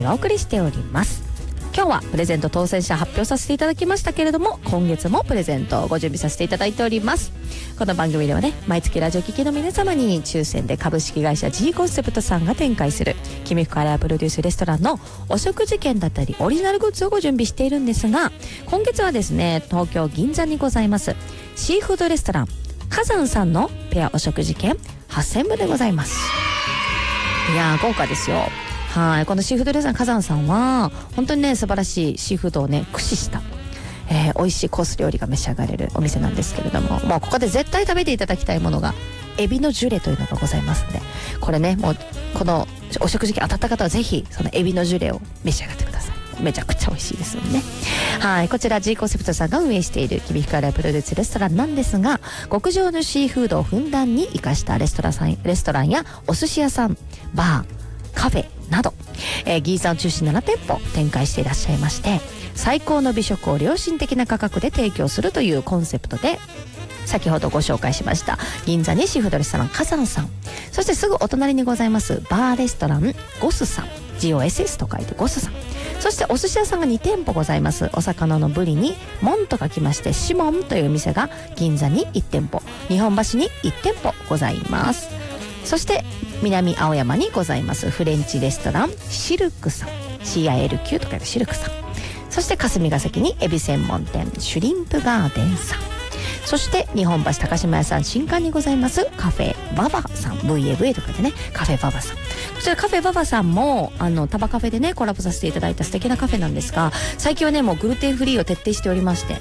お送りしております。今日はプレゼント当選者発表させていただきましたけれども、今月もプレゼントをご準備させていただいております。この番組ではね、毎月ラジオ聴きの皆様に抽選で株式会社 G コンセプトさんが展開する君福カレープロデュースレストランのお食事券だったりオリジナルグッズをご準備しているんですが、今月はですね、東京銀座にございますシーフードレストラン火山さんのペアお食事券8000部でございます。いやー豪華ですよ。はい、このシーフードレストラン火山さんは本当にね素晴らしいシーフードをね駆使した美味しいコース料理が召し上がれるお店なんですけれども、もうここで絶対食べていただきたいものがエビのジュレというのがございますので、これねもうこのお食事券当たった方はぜひそのエビのジュレを召し上がってください。めちゃくちゃ美味しいですよね。はい、こちら G コンセプトさんが運営している君福カレープロデュースレストランなんですが、極上のシーフードをふんだんに生かしたレストランやお寿司屋さん、バー、カフェなど、銀座を中心7店舗展開していらっしゃいまして、最高の美食を良心的な価格で提供するというコンセプトで、先ほどご紹介しました銀座にシーフードレストラン火山さん、そしてすぐお隣にございますバーレストランゴスさん、 GOSS と書いてゴスさん、そしてお寿司屋さんが2店舗ございます。お魚のブリに門と書きましてシモンという店が銀座に1店舗、日本橋に1店舗ございます。そして南青山にございますフレンチレストランシルクさん、 CILQ と書いてシルクさん、そして霞ヶ関にエビ専門店シュリンプガーデンさん、そして日本橋高島屋さん新館にございますカフェババさん、 VAVA とかでねカフェババさん、こちらカフェババさんもタバカフェでねコラボさせていただいた素敵なカフェなんですが、最近はねもうグルテンフリーを徹底しておりまして、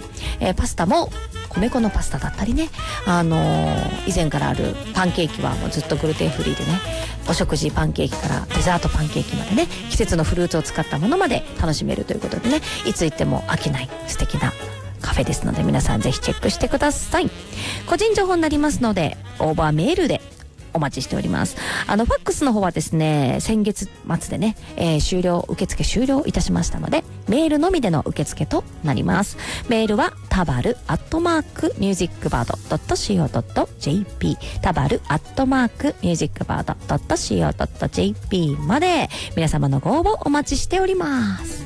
パスタも米粉のパスタだったりね、以前からあるパンケーキはもうずっとグルテンフリーでね、お食事パンケーキからデザートパンケーキまでね、季節のフルーツを使ったものまで楽しめるということでね、いつ行っても飽きない素敵なカフェですので、皆さんぜひチェックしてください。個人情報になりますのでオーバーメールでお待ちしております。ファックスの方はですね、先月末でね、受付終了いたしましたので、メールのみでの受付となります。メールはタバル@musicbird.co.jp タバル@musicbird.co.jp まで皆様のご応募お待ちしております。